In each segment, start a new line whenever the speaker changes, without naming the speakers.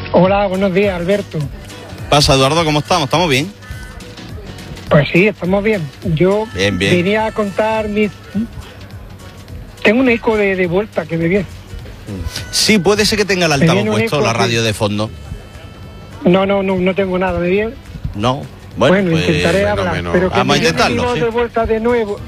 Hola, buenos días, Alberto.
Pasa, Eduardo, ¿cómo estamos? ¿Estamos bien?
Pues sí, estamos bien. Yo
Bien.
venía a contar Tengo un eco de vuelta que me viene.
Sí, puede ser que tenga el altavoz
viene un
puesto,
eco
la
que-
radio de fondo.
No tengo nada, ¿me viene?
No.
Bueno,
pues,
intentaré hablar, pero que
vamos a
me
intentarlo,
viene
sí.
de vuelta de nuevo.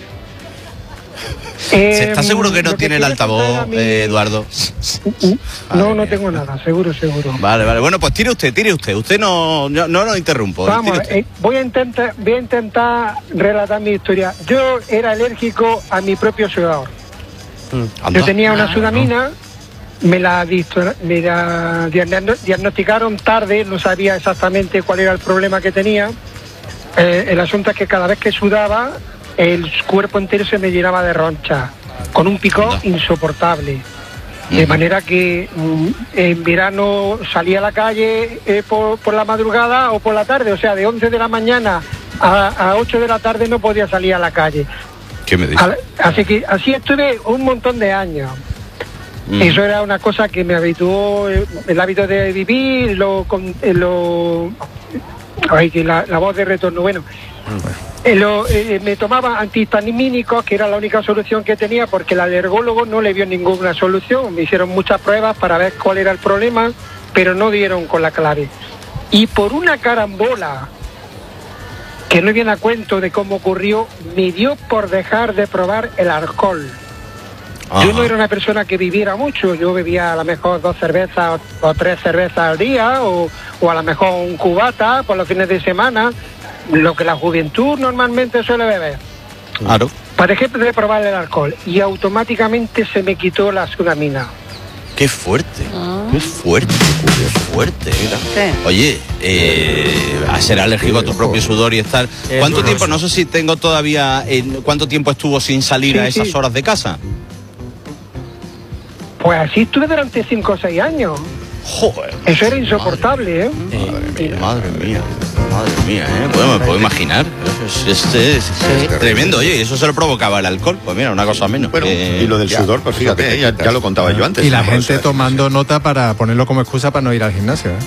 ¿Está seguro que no
lo
tiene el
quería contar
altavoz,
a mí-
Eduardo?
No
Madre
tengo
mía.
nada, seguro.
Vale. Bueno, pues tire usted. Usted no lo interrumpo.
Vamos,
tire usted.
voy a intentar relatar mi historia. Yo era alérgico a mi propio sudor.
Anda.
Yo tenía una sudamina, me la diagnosticaron tarde, no sabía exactamente cuál era el problema que tenía. El asunto es que cada vez que sudaba, el cuerpo entero se me llenaba de ronchas, con un picor insoportable. De manera que en verano salía a la calle por la madrugada o por la tarde, o sea, de 11 de la mañana a 8 de la tarde no podía salir a la calle.
¿Qué me dice?
Así estuve un montón de años. Eso era una cosa que me habituó el hábito de vivir, la voz de retorno. Bueno, me tomaba antihistamínicos, que era la única solución que tenía, porque el alergólogo no le vio ninguna solución. Me hicieron muchas pruebas para ver cuál era el problema, pero no dieron con la clave. Y por una carambola que no viene a cuento de cómo ocurrió, me dio por dejar de probar el alcohol.
Ajá.
Yo no era una persona que viviera mucho, yo bebía a lo mejor 2 cervezas o 3 cervezas al día, o a lo mejor un cubata por los fines de semana, lo que la juventud normalmente suele beber.
Claro.
Para ejemplo, de probar el alcohol, y automáticamente se me quitó la sudamina.
Qué fuerte. Qué fuerte. Mira.
¿Qué?
Oye, a ser alérgico a tu propio sudor y estar... ¿Cuánto tiempo? No sé si tengo todavía... ¿Cuánto tiempo estuvo sin salir a esas horas de casa?
Pues así estuve durante 5 o 6 años.
Joder.
Eso era insoportable, ¿eh?
Madre mía, Bueno, me puedo imaginar. Es tremendo, oye, y eso se lo provocaba el alcohol. Pues mira, una cosa menos.
Bueno, y lo del sudor, pues fíjate, ya lo contaba yo antes.
Y la
Una
gente
cosa,
tomando nota para ponerlo como excusa para no ir al gimnasio, ¿eh?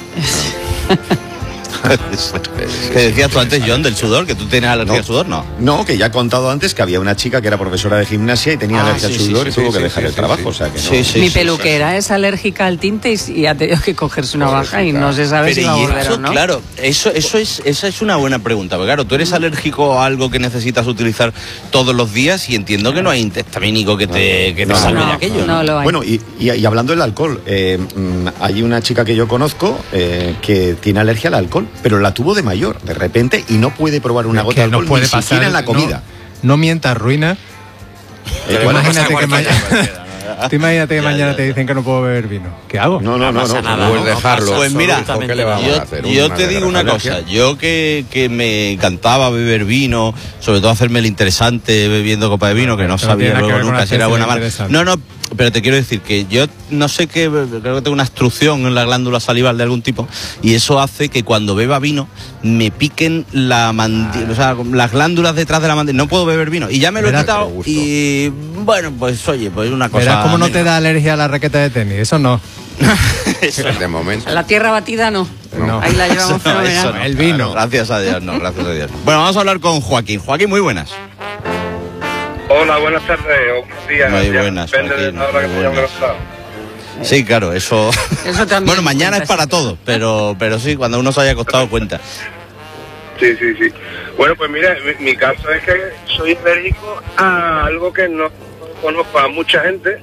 ¿Qué decías tú antes, John, del sudor? ¿Que tú tienes alergia al sudor? No,
que ya he contado antes que había una chica que era profesora de gimnasia y tenía alergia al sudor y tuvo que dejar el trabajo, o sea que no.
Mi peluquera es alérgica al tinte y ha tenido que cogerse una baja y no se sabe si va a volver o no.
Claro, esa es una buena pregunta, porque claro, tú eres alérgico a algo que necesitas utilizar todos los días y entiendo que no hay antihistamínico que te salve de aquello.
No lo hay.
Bueno, y hablando del alcohol, hay una chica que yo conozco que tiene alergia al alcohol, pero la tuvo de mayor, de repente, y no puede probar una gota de alcohol ni siquiera en la comida.
No mientas, ruina. Imagínate que mañana te dicen que no puedo beber vino. ¿Qué hago?
No,
Puedes dejarlo.
Pues mira,
¿qué le vamos a hacer?
yo te digo una cosa, yo que me encantaba beber vino, sobre todo hacerme el interesante bebiendo copa de vino, que no sabía luego nunca si era buena o mala. No, pero te quiero decir que yo no sé qué, creo que tengo una obstrucción en la glándula salival de algún tipo, y eso hace que cuando beba vino me piquen la mandíbula, o sea, las glándulas detrás de la mandíbula. No puedo beber vino, y ya me lo he quitado, y bueno, pues oye, pues una cosa.
Verás cómo no te da alergia a la raqueta de tenis, eso no.
De momento.
La tierra batida no.
No.
Ahí la llevamos
Eso
fenomenal.
no.
El vino.
Gracias a Dios, no, gracias a Dios. Bueno, vamos a hablar con Joaquín. Joaquín, muy buenas.
Hola, buenas tardes o buenos días.
Muy
Ya,
buenas,
depende
Joaquín,
de la hora que
muy
te hayamos
buenas.
grabado.
Sí, claro, eso.
Eso también.
Bueno, mañana
cuenta,
es para
sí.
todo, pero sí, cuando uno se haya acostado cuenta.
Sí. Bueno, pues mira, mi caso es que soy alérgico a algo que no conozco a mucha gente,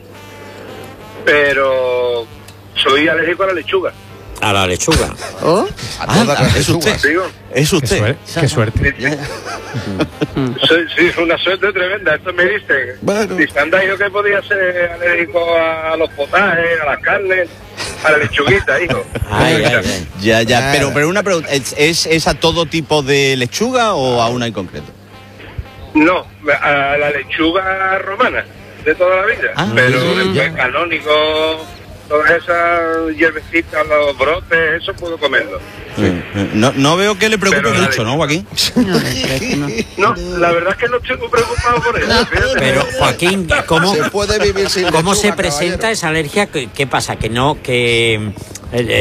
pero soy alérgico a la lechuga.
A la lechuga.
¿Oh?
Es usted.
Digo,
Es usted.
Qué suerte.
sí, una suerte tremenda. Esto me dice.
Bueno.
Si anda yo que podía ser alérgico a los potajes, a las carnes, a la lechuguita, hijo.
Ay.
Ya, pero una pregunta, ¿es a todo tipo de lechuga o a una en concreto?
No, a la lechuga romana de toda la vida, pero después canónico, todas esas hierbecitas, los brotes, eso puedo comerlo.
No veo que le preocupe
Pero la
mucho, ¿no, Joaquín?
No, la verdad es que no estoy muy preocupado por eso. Fíjate.
Pero, Joaquín, ¿cómo
Se puede vivir sin
se
lechuga,
presenta
caballero.
esa alergia? ¿Qué pasa? Que no, que